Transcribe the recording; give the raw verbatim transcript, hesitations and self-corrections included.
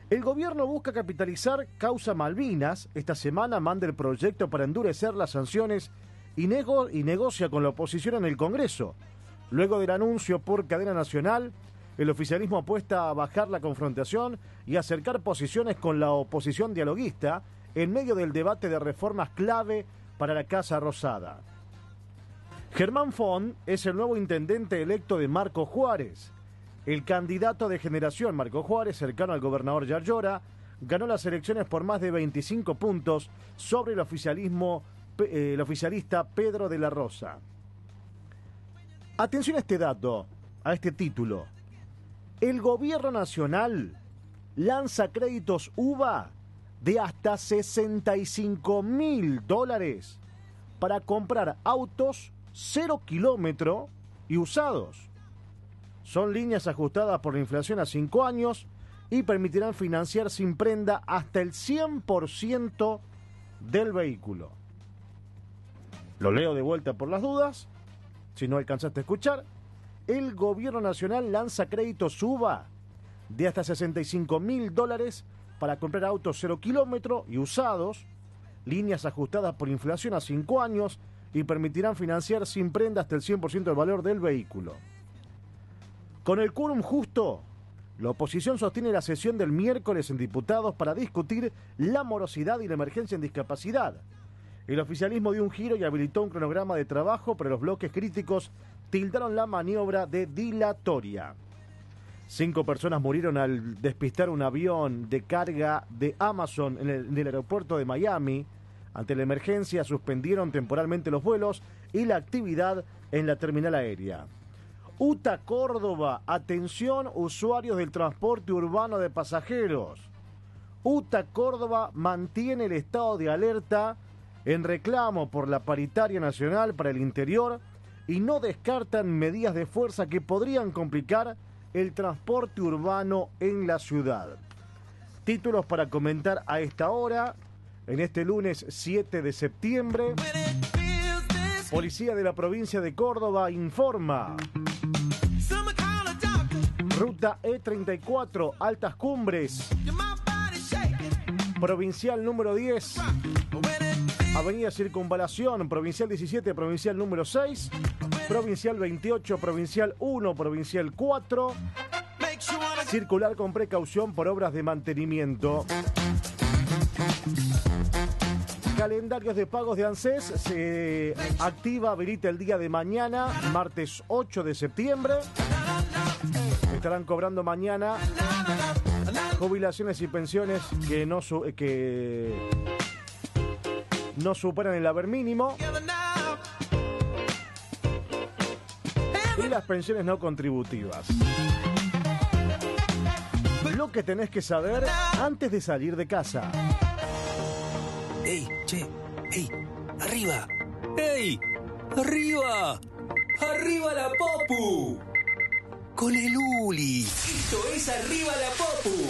El gobierno busca capitalizar causa Malvinas. Esta semana manda el proyecto para endurecer las sanciones y, nego- y negocia con la oposición en el Congreso. Luego del anuncio por cadena nacional, el oficialismo apuesta a bajar la confrontación y acercar posiciones con la oposición dialoguista en medio del debate de reformas clave para la Casa Rosada. Germán Font es el nuevo intendente electo de Marcos Juárez. El candidato de generación Marcos Juárez, cercano al gobernador Yarlora, ganó las elecciones por más de veinticinco puntos sobre el oficialismo, eh, el oficialista Pedro de la Rosa. Atención a este dato, a este título. El gobierno nacional lanza créditos U V A de hasta sesenta y cinco mil dólares para comprar autos cero kilómetro y usados. Son líneas ajustadas por la inflación a cinco años y permitirán financiar sin prenda hasta el cien por ciento del vehículo. Lo leo de vuelta por las dudas, si no alcanzaste a escuchar. El gobierno nacional lanza créditos U V A de hasta sesenta y cinco mil dólares para comprar autos cero kilómetro y usados, líneas ajustadas por inflación a cinco años y permitirán financiar sin prenda hasta el cien por ciento del valor del vehículo. Con el quórum justo, la oposición sostiene la sesión del miércoles en diputados para discutir la morosidad y la emergencia en discapacidad. El oficialismo dio un giro y habilitó un cronograma de trabajo, pero los bloques críticos tildaron la maniobra de dilatoria. Cinco personas murieron al despistar un avión de carga de Amazon en el, en el aeropuerto de Miami. Ante la emergencia, suspendieron temporalmente los vuelos y la actividad en la terminal aérea. U T A Córdoba, atención usuarios del transporte urbano de pasajeros. U T A Córdoba mantiene el estado de alerta en reclamo por la paritaria nacional para el interior y no descartan medidas de fuerza que podrían complicar el transporte urbano en la ciudad. Títulos para comentar a esta hora, en este lunes siete de septiembre. Policía de la provincia de Córdoba informa. Ruta E treinta y cuatro, Altas Cumbres. Provincial número diez. Avenida Circunvalación, Provincial diecisiete, Provincial número seis. Provincial veintiocho, Provincial uno, Provincial cuatro. Circular con precaución por obras de mantenimiento. Calendarios de pagos de ANSES se activa, habilita el día de mañana, martes ocho de septiembre. Estarán cobrando mañana jubilaciones y pensiones que no, su, que no superan el haber mínimo. Y las pensiones no contributivas. Lo que tenés que saber antes de salir de casa. ¡Ey, che! ¡Ey! ¡Arriba! ¡Ey! ¡Arriba! ¡Arriba la Popu! Con el Uli. Esto es Arriba la Popu.